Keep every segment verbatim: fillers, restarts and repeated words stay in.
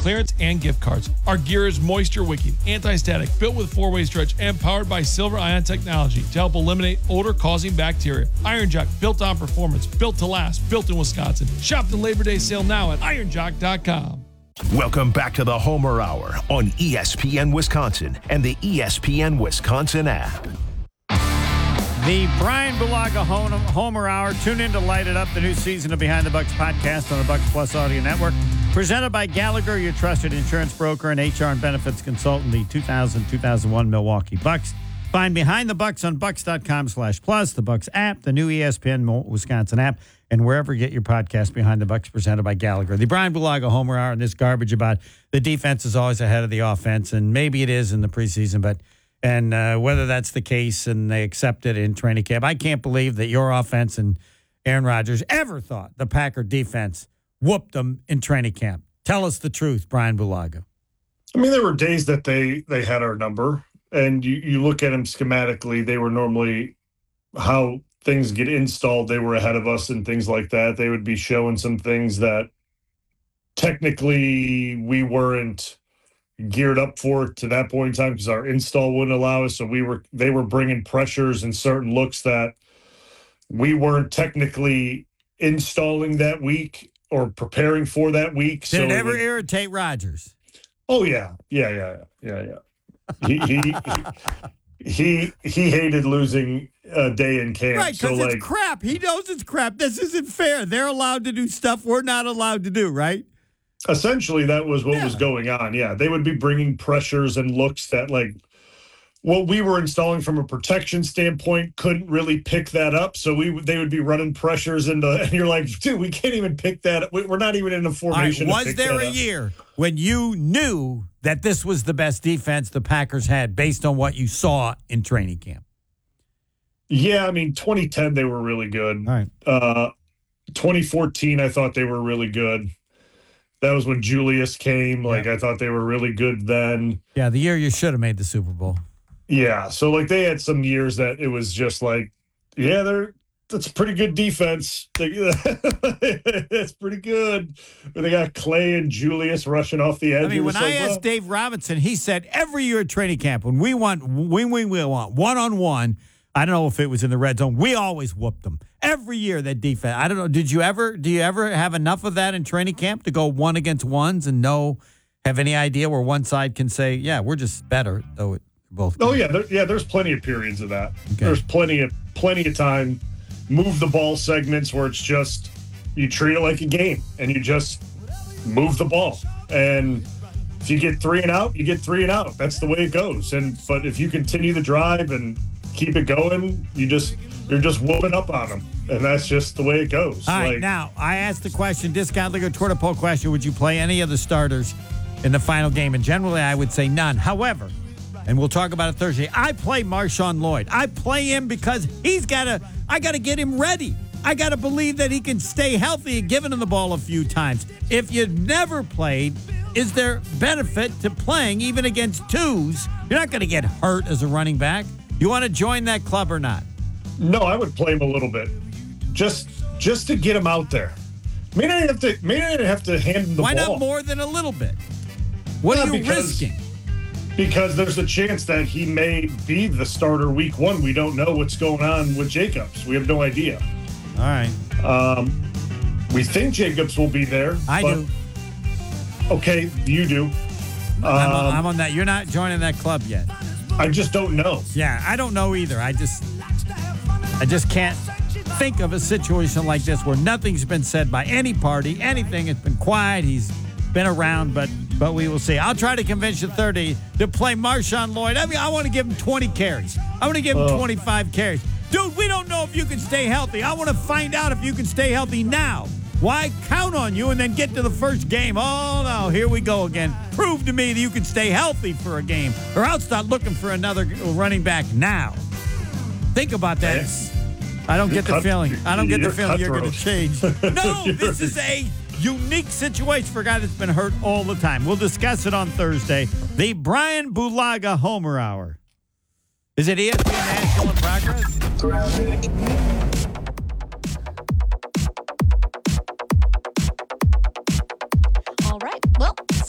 clearance and gift cards. Our gear is moisture wicking, anti-static, built with four-way stretch, and powered by Silver Ion technology to help eliminate odor-causing bacteria. Iron Jock, built on performance, built to last, built in Wisconsin. Shop the Labor Day sale now at iron jock dot com. Welcome back to the Homer Hour on E S P N Wisconsin and the E S P N Wisconsin app. The Brian Bulaga Homer Hour. Tune in to light it up, the new season of Behind the Bucks podcast on the Bucks Plus Audio Network. Presented by Gallagher, your trusted insurance broker and H R and benefits consultant, the two thousand two thousand one Milwaukee Bucks. Find Behind the Bucks on bucks dot com slash plus, the Bucks app, the new E S P N Wisconsin app, and wherever you get your podcast, Behind the Bucks, presented by Gallagher. The Brian Bulaga Homer Hour, and this garbage about the defense is always ahead of the offense, and maybe it is in the preseason, but and uh, whether that's the case and they accept it in training camp. I can't believe that your offense and Aaron Rodgers ever thought the Packer defense whooped them in training camp. Tell us the truth, Brian Bulaga. I mean, there were days that they, they had our number, and you, you look at them schematically, they were normally how things get installed. They were ahead of us and things like that. They would be showing some things that technically we weren't geared up for to that point in time because our install wouldn't allow us. So we were, they were bringing pressures and certain looks that we weren't technically installing that week or preparing for that week. Did so it ever it would, irritate Rodgers? Oh yeah. Yeah. Yeah. Yeah. Yeah. He, he, he, he hated losing a day in camp. Right. Because so it's like, crap. He knows it's crap. This isn't fair. They're allowed to do stuff we're not allowed to do. Right. Essentially, that was what yeah. was going on. Yeah, they would be bringing pressures and looks that, like, what we were installing from a protection standpoint couldn't really pick that up. So we they would be running pressures into, and you're like, dude, we can't even pick that up. We're not even in a formation. Right. Was there a up. year when you knew that this was the best defense the Packers had based on what you saw in training camp? Yeah, I mean, twenty ten, they were really good. All right. Uh, twenty fourteen, I thought they were really good. That was when Julius came. Like, yeah. I thought they were really good then. Yeah, the year you should have made the Super Bowl. Yeah, so, like, they had some years that it was just like, yeah, they're that's a pretty good defense. That's pretty good. But they got Clay and Julius rushing off the edge. I mean, when I like, asked well, Dave Robinson, he said every year at training camp, when we want, when we, we want one-on-one, I don't know if it was in the red zone, we always whooped them. Every year, that defense. I don't know. Did you ever, do you ever have enough of that in training camp to go one against ones and know, have any idea where one side can say, yeah, we're just better, though it both. Oh, yeah. There, yeah, there's plenty of periods of that. Okay. There's plenty of, plenty of time. Move the ball segments where it's just, you treat it like a game and you just move the ball. And if you get three and out, you get three and out. That's the way it goes. And, but if you continue the drive and keep it going, you just, you're just whooping up on them. And that's just the way it goes. All right, like, now, I asked the question, discount liquor Twitter poll question, would you play any of the starters in the final game? And generally, I would say none. However, and we'll talk about it Thursday, I play Marshawn Lloyd. I play him because he's got to, I got to get him ready. I got to believe that he can stay healthy and giving him the ball a few times. If you've never played, is there benefit to playing even against twos? You're not going to get hurt as a running back. You want to join that club or not? No, I would play him a little bit. Just just to get him out there. May not have to may not have to hand him the Why ball. Why not more than a little bit? What Well, are you because, risking? Because there's a chance that he may be the starter week one. We don't know what's going on with Jacobs. We have no idea. All right. Um, we think Jacobs will be there. I but, do. Okay, you do. I'm, Um, I'm on that. You're not joining that club yet. I just don't know. Yeah, I don't know either. I just, I just can't think of a situation like this where nothing's been said by any party, anything. It's been quiet. He's been around, but but we will see. I'll try to convince you Thursday to play Marshawn Lloyd. I mean, I want to give him twenty carries. I want to give him Oh. twenty-five carries. Dude, we don't know if you can stay healthy. I want to find out if you can stay healthy now. Why count on you and then get to the first game? Oh, no, here we go again. Prove to me that you can stay healthy for a game, or I'll start looking for another running back now. Think about that. I don't get the cut- feeling. I don't get the you're feeling you're going to cutthroat. change. No, this is a unique situation for a guy that's been hurt all the time. We'll discuss it on Thursday. The Brian Bulaga Homer Hour. Is it E S P N National in progress?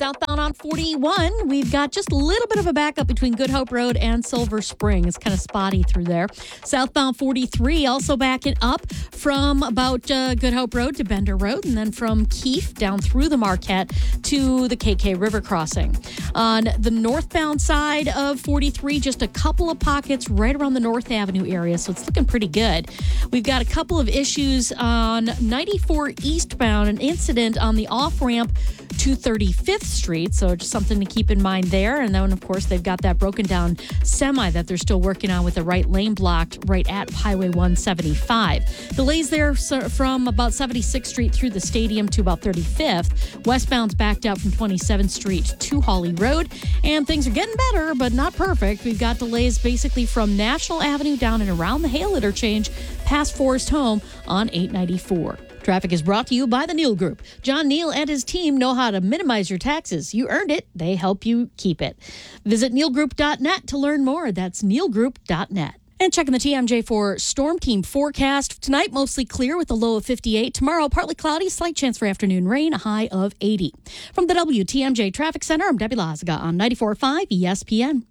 Southbound on forty-one, we've got just a little bit of a backup between Good Hope Road and Silver Spring. It's kind of spotty through there. Southbound forty-three also backing up from about uh, Good Hope Road to Bender Road, and then from Keefe down through the Marquette to the K K River crossing. On the northbound side of forty-three, just a couple of pockets right around the North Avenue area, so it's looking pretty good. We've got a couple of issues on ninety-four eastbound, an incident on the off-ramp to thirty-fifth Street, so just something to keep in mind there. And then, of course, they've got that broken down semi that they're still working on with the right lane blocked right at Highway one seventy-five. Delays there from about seventy-sixth Street through the stadium to about thirty-fifth. Westbound's backed out from twenty-seventh Street to Hawley Road, and things are getting better, but not perfect. We've got delays basically from National Avenue down and around the Hale interchange past Forest Home on eight ninety-four. Traffic is brought to you by the Neal Group. John Neal and his team know how to minimize your taxes. You earned it. They help you keep it. Visit neal group dot net to learn more. That's neal group dot net. And checking the T M J for Storm Team forecast. Tonight, mostly clear with a low of fifty-eight. Tomorrow, partly cloudy, slight chance for afternoon rain, a high of eighty. From the W T M J Traffic Center, I'm Debbie Lazaga on ninety-four point five E S P N.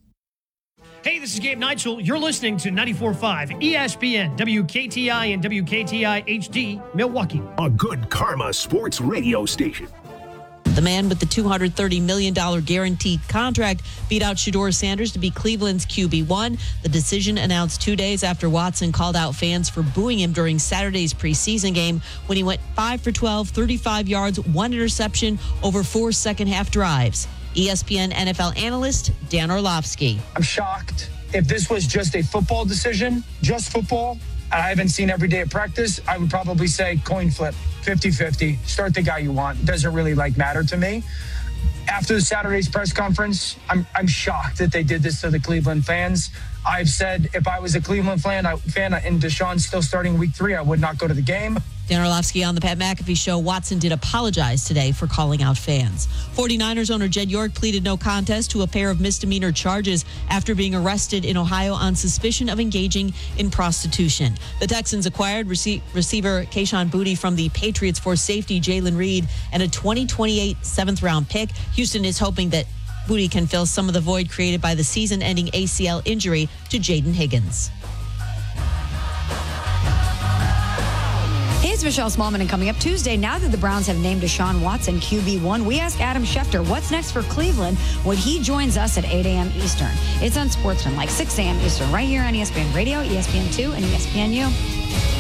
Hey, this is Gabe Neitzel. You're listening to ninety-four point five E S P N, W K T I and W K T I H D, Milwaukee. A good Karma Sports radio station. The man with the two hundred thirty million dollars guaranteed contract beat out Shedeur Sanders to be Cleveland's Q B one. The decision announced two days after Watson called out fans for booing him during Saturday's preseason game when he went five for twelve, thirty-five yards, one interception over four second-half drives. E S P N N F L analyst Dan Orlovsky. I'm shocked. If this was just a football decision, just football, and I haven't seen every day at practice, I would probably say coin flip, fifty-fifty. Start the guy you want. Doesn't really like matter to me. After the Saturday's press conference, I'm I'm shocked that they did this to the Cleveland fans. I've said if I was a Cleveland fan, I, fan and Deshaun's still starting week three, I would not go to the game. Dan Orlovsky on the Pat McAfee Show. Watson did apologize today for calling out fans. forty-niners owner Jed York pleaded no contest to a pair of misdemeanor charges after being arrested in Ohio on suspicion of engaging in prostitution. The Texans acquired rece- receiver Kayshon Boutte from the Patriots for safety Jalen Reed and a twenty twenty-eight seventh-round pick. Houston is hoping that Boutte can fill some of the void created by the season-ending A C L injury to Jaden Higgins. Hey, it's Michelle Smallman, and coming up Tuesday, now that the Browns have named Deshaun Watson Q B one, we ask Adam Schefter what's next for Cleveland when he joins us at eight a.m. Eastern. It's on Sportsman, like six a.m. Eastern, right here on E S P N Radio, E S P N two, and E S P N U.